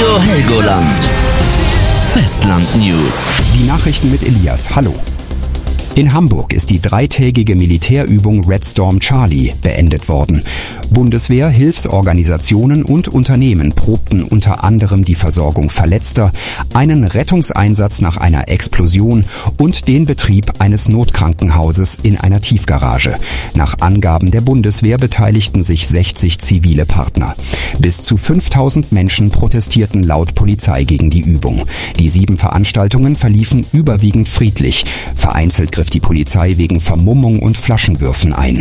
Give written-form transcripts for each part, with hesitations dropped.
Radio Helgoland. Festland News. Die Nachrichten mit Elias. Hallo. In Hamburg ist die dreitägige Militärübung Red Storm Charlie beendet worden. Bundeswehr, Hilfsorganisationen und Unternehmen probten unter anderem die Versorgung Verletzter, einen Rettungseinsatz nach einer Explosion und den Betrieb eines Notkrankenhauses in einer Tiefgarage. Nach Angaben der Bundeswehr beteiligten sich 60 zivile Partner. Bis zu 5000 Menschen protestierten laut Polizei gegen die Übung. Die 7 Veranstaltungen verliefen überwiegend friedlich. Vereinzelt griff die Polizei wegen Vermummung und Flaschenwürfen ein.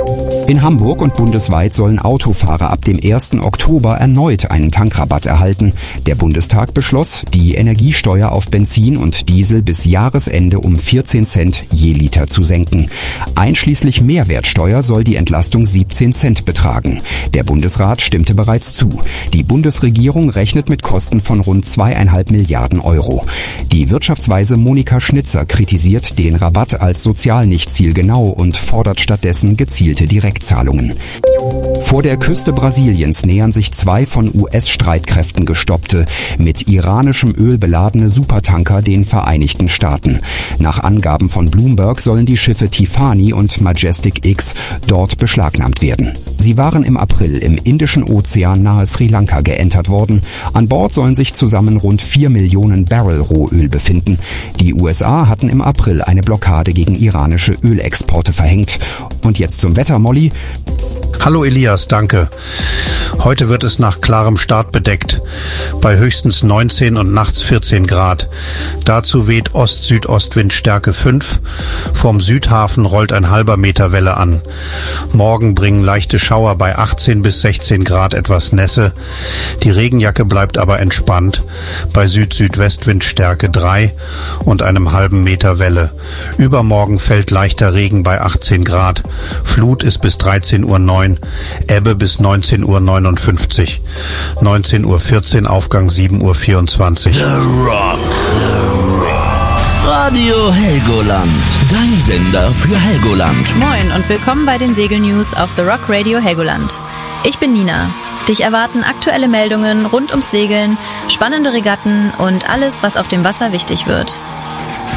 In Hamburg und bundesweit sollen Autofahrer ab dem 1. Oktober erneut einen Tankrabatt erhalten. Der Bundestag beschloss, die Energiesteuer auf Benzin und Diesel bis Jahresende um 14 Cent je Liter zu senken. Einschließlich Mehrwertsteuer soll die Entlastung 17 Cent betragen. Der Bundesrat stimmte bereits zu. Die Bundesregierung rechnet mit Kosten von rund 2,5 Milliarden Euro. Die Wirtschaftsweise Monika Schnitzer kritisiert den Rabatt als sozial nicht zielgenau und fordert stattdessen gezielte Direktzahlungen. Vor der Küste Brasiliens nähern sich 2 von US-Streitkräften gestoppte, mit iranischem Öl beladene Supertanker den Vereinigten Staaten. Nach Angaben von Bloomberg sollen die Schiffe Tiffany und Majestic X dort beschlagnahmt werden. Sie waren im April im Indischen Ozean nahe Sri Lanka geentert worden. An Bord sollen sich zusammen rund 4 Millionen Barrel Rohöl befinden. Die USA hatten im April eine Blockade gegen iranische Ölexporte verhängt. Und jetzt zum Wetter, Molly. Hallo Elias, danke. Heute wird es nach klarem Start bedeckt, bei höchstens 19 und nachts 14 Grad. Dazu weht Ost-Südostwind Stärke 5. Vom Südhafen rollt ein halber Meter Welle an. Morgen bringen leichte Schauer bei 18 bis 16 Grad etwas Nässe. Die Regenjacke bleibt aber entspannt, bei Süd-Südwestwind Stärke 3 und einem halben Meter Welle. Übermorgen fällt leichter Regen bei 18 Grad. Flut ist bis 13:09 Uhr, Ebbe bis 19:59 Uhr. 19:14 Uhr Aufgang 7:24 Uhr. The Rock. Radio Helgoland. Dein Sender für Helgoland. Moin und willkommen bei den Segelnews auf The Rock Radio Helgoland. Ich bin Nina. Dich erwarten aktuelle Meldungen rund ums Segeln, spannende Regatten und alles, was auf dem Wasser wichtig wird.